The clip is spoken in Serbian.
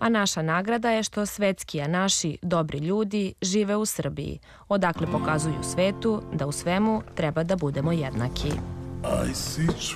A naša nagrada je što svetski, a naši dobri ljudi žive u Srbiji, odakle pokazuju svetu da u svemu treba da budemo jednaki.